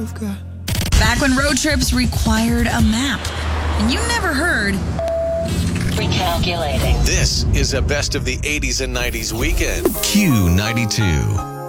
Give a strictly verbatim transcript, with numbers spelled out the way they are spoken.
Back when road trips required a map, and you never heard. Recalculating. This is a best of the eighties and nineties weekend. Q ninety-two.